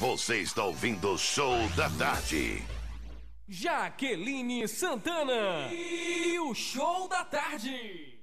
Você está ouvindo o Show da Tarde. Jaqueline Santana e o Show da Tarde.